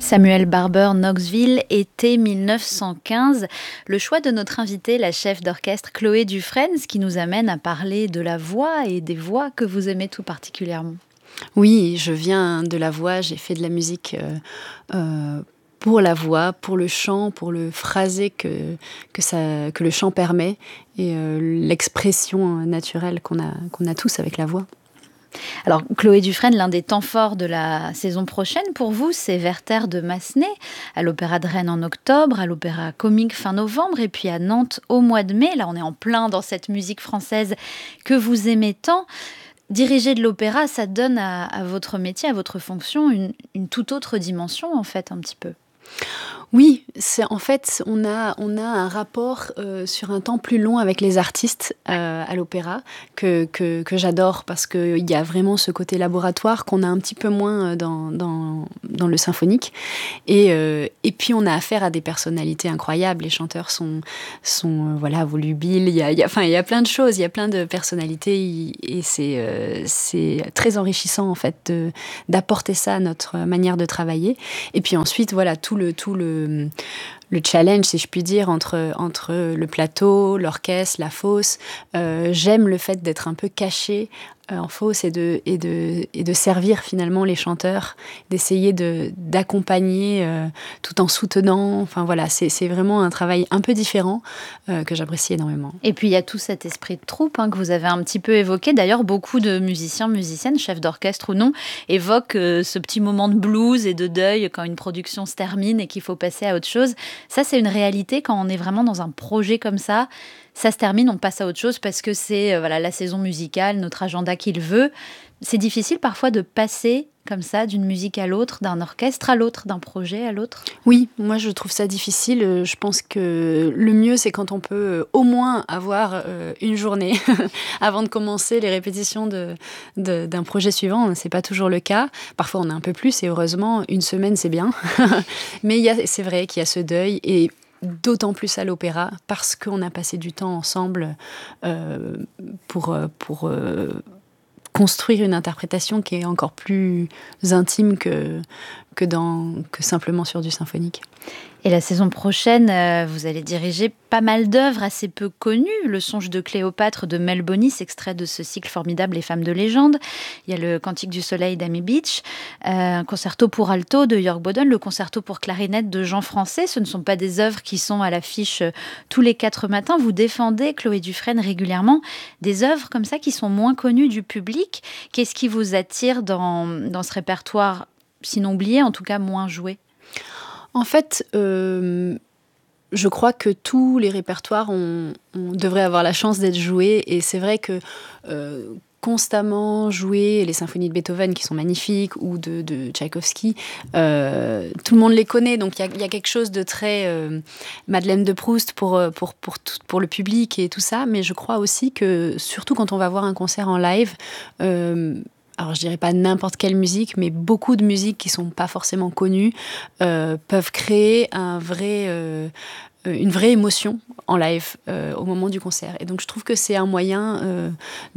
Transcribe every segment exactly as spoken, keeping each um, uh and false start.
Samuel Barber, Knoxville, été mille neuf cent quinze. Le choix de notre invitée, la chef d'orchestre Chloé Dufresne, ce qui nous amène à parler de la voix et des voix que vous aimez tout particulièrement. Oui, je viens de la voix, j'ai fait de la musique euh, euh, pour la voix, pour le chant, pour le phrasé que, que, ça, que le chant permet et euh, l'expression naturelle qu'on a, qu'on a tous avec la voix. Alors, Chloé Dufresne, l'un des temps forts de la saison prochaine pour vous, c'est Werther de Massenet, à l'Opéra de Rennes en octobre, à l'Opéra Comique fin novembre, et puis à Nantes au mois de mai. Là, on est en plein dans cette musique française que vous aimez tant. Diriger de l'opéra, ça donne à, à votre métier, à votre fonction, une, une toute autre dimension, en fait, un petit peu. Oui, c'est, en fait, on a, on a un rapport euh, sur un temps plus long avec les artistes euh, à l'opéra que, que, que j'adore parce qu'il y a vraiment ce côté laboratoire qu'on a un petit peu moins dans, dans, dans le symphonique. Et, euh, et puis, on a affaire à des personnalités incroyables. Les chanteurs sont, sont euh, voilà, volubiles. Il y a, il y a, enfin, il y a plein de choses, il y a plein de personnalités et c'est, euh, c'est très enrichissant, en fait, de, d'apporter ça à notre manière de travailler. Et puis ensuite, voilà, tout le... Tout le le challenge, si je puis dire, entre, entre le plateau, l'orchestre, la fosse. Euh, j'aime le fait d'être un peu caché euh, en fosse et de, et, de, et de servir finalement les chanteurs, d'essayer de, d'accompagner euh, tout en soutenant. Enfin voilà, c'est, c'est vraiment un travail un peu différent euh, que j'apprécie énormément. Et puis il y a tout cet esprit de troupe hein, que vous avez un petit peu évoqué. D'ailleurs, beaucoup de musiciens, musiciennes, chefs d'orchestre ou non, évoquent euh, ce petit moment de blues et de deuil quand une production se termine et qu'il faut passer à autre chose. Ça, c'est une réalité quand on est vraiment dans un projet comme ça. Ça se termine, on passe à autre chose parce que c'est euh, voilà, la saison musicale, notre agenda qui le veut. C'est difficile parfois de passer comme ça d'une musique à l'autre, d'un orchestre à l'autre, d'un projet à l'autre. Oui, moi je trouve ça difficile. Je pense que le mieux c'est quand on peut au moins avoir euh, une journée avant de commencer les répétitions de, de, d'un projet suivant. C'est pas toujours le cas. Parfois on a un peu plus et heureusement une semaine c'est bien. Mais il y a, c'est vrai qu'il y a ce deuil et d'autant plus à l'opéra parce qu'on a passé du temps ensemble euh, pour... pour euh, construire une interprétation qui est encore plus intime que, que, dans, que simplement sur du symphonique. Et la saison prochaine, euh, vous allez diriger pas mal d'œuvres assez peu connues. Le Songe de Cléopâtre de Mel Bonis, extrait de ce cycle formidable Les Femmes de légende. Il y a le Cantique du Soleil d'Amy Beach, euh, un concerto pour alto de York Bowden, le concerto pour clarinette de Jean Français. Ce ne sont pas des œuvres qui sont à l'affiche tous les quatre matins. Vous défendez, Chloé Dufresne, régulièrement des œuvres comme ça qui sont moins connues du public. Qu'est-ce qui vous attire dans, dans ce répertoire, sinon oublié, en tout cas moins joué ? En fait, euh, je crois que tous les répertoires ont, on devrait avoir la chance d'être joués. Et c'est vrai que euh, constamment jouer les symphonies de Beethoven qui sont magnifiques ou de, de Tchaïkovski, euh, tout le monde les connaît. Donc il y, y a quelque chose de très euh, Madeleine de Proust pour, pour, pour, tout, pour le public et tout ça. Mais je crois aussi que, surtout quand on va voir un concert en live, euh, alors je dirais pas n'importe quelle musique, mais beaucoup de musiques qui sont pas forcément connues euh, peuvent créer un vrai, euh, une vraie émotion en live euh, au moment du concert. Et donc je trouve que c'est un moyen euh,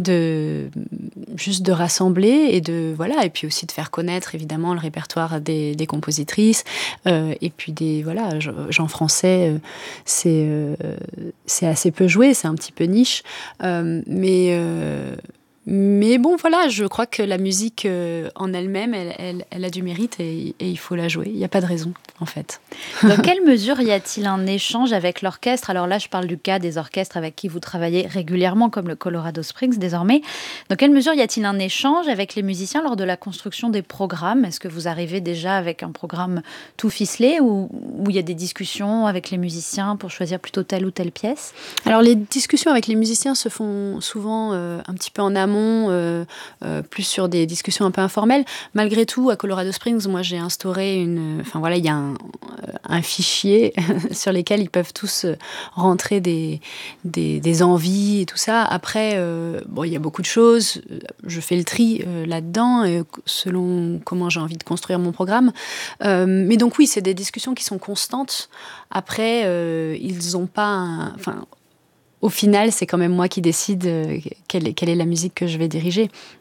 de juste de rassembler et de voilà et puis aussi de faire connaître évidemment le répertoire des, des compositrices euh, et puis des voilà Jean Français euh, c'est euh, c'est assez peu joué, c'est un petit peu niche, euh, mais euh, Mais bon, voilà, je crois que la musique euh, en elle-même, elle, elle, elle a du mérite et, et il faut la jouer. Il n'y a pas de raison, en fait. Dans quelle mesure y a-t-il un échange avec l'orchestre ? Alors là, je parle du cas des orchestres avec qui vous travaillez régulièrement, comme le Colorado Springs désormais. Dans quelle mesure y a-t-il un échange avec les musiciens lors de la construction des programmes ? Est-ce que vous arrivez déjà avec un programme tout ficelé ou il y a des discussions avec les musiciens pour choisir plutôt telle ou telle pièce ? Alors, les discussions avec les musiciens se font souvent euh, un petit peu en amont. Euh, euh, plus sur des discussions un peu informelles. Malgré tout, à Colorado Springs, moi, j'ai instauré une... Enfin, voilà, il y a un, un fichier sur lequel ils peuvent tous rentrer des, des, des envies et tout ça. Après, euh, bon, il y a beaucoup de choses. Je fais le tri euh, là-dedans, euh, selon comment j'ai envie de construire mon programme. Euh, mais donc, oui, c'est des discussions qui sont constantes. Après, euh, ils n'ont pas... Un, enfin, au final, c'est quand même moi qui décide euh, quelle, est, quelle est la musique que je vais diriger.